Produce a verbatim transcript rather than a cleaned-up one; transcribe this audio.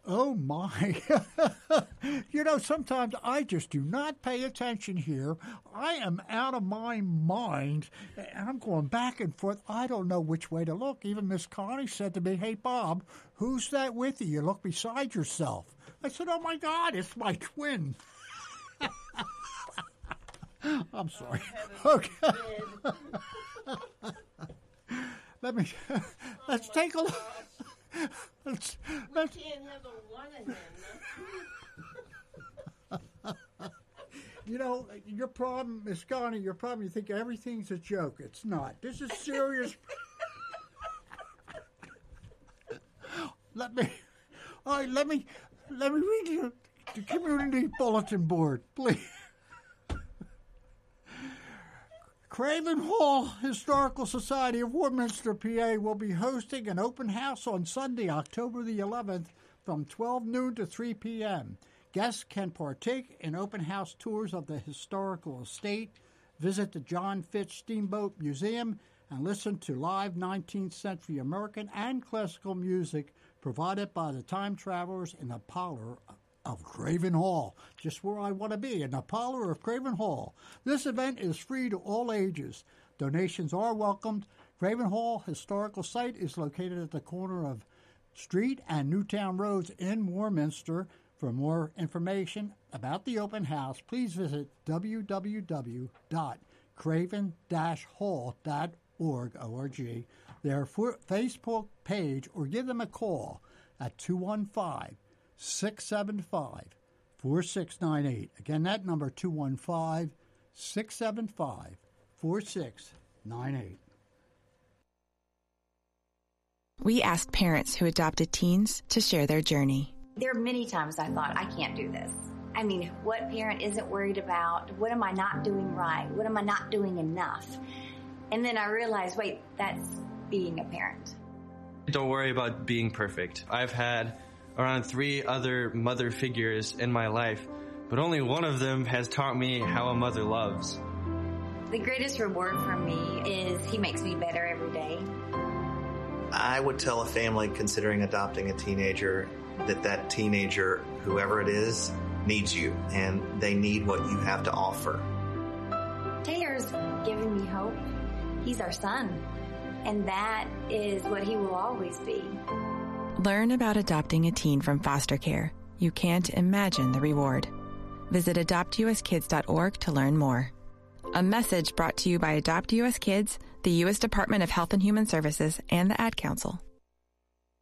Oh, my. You know, sometimes I just do not pay attention here. I am out of my mind, and I'm going back and forth. I don't know which way to look. Even Miss Connie said to me, hey, Bob, who's that with you? You look beside yourself. I said, oh, my God, it's my twin. I'm sorry. Okay. Let me, let's take a look. Let's, let's, we can't have a one of them. You know, your problem, Miss Connie, your problem, you think everything's a joke. It's not. This is serious. Let me, all right, let me, let me read you the community bulletin board, please. Craven Hall Historical Society of Warminster, P A will be hosting an open house on Sunday, October the eleventh from twelve noon to three p.m. Guests can partake in open house tours of the historical estate, visit the John Fitch Steamboat Museum, and listen to live nineteenth century American and classical music provided by the time travelers in the parlor of Craven Hall, just where I want to be, in the parlor of Craven Hall. This event is free to all ages. Donations are welcomed. Craven Hall Historical Site is located at the corner of Street and Newtown Roads in Warminster. For more information about the open house, please visit w w w dot craven dash hall dot org, O R G, their Facebook page, or give them a call at two one five, six seven five, four six nine eight. Again, that number, two one five, six seven five, four six nine eight. We asked parents who adopted teens to share their journey. There are many times I thought, I can't do this. I mean, what parent isn't worried about? What am I not doing right? What am I not doing enough? And then I realized, wait, that's being a parent. Don't worry about being perfect. I've had around three other mother figures in my life, but only one of them has taught me how a mother loves. The greatest reward for me is he makes me better every day. I would tell a family considering adopting a teenager that that teenager, whoever it is, needs you, and they need what you have to offer. Taylor's giving me hope. He's our son, and that is what he will always be. Learn about adopting a teen from foster care. You can't imagine the reward. Visit adopt u s kids dot org to learn more. A message brought to you by Adopt U S Kids, the U S Department of Health and Human Services, and the Ad Council.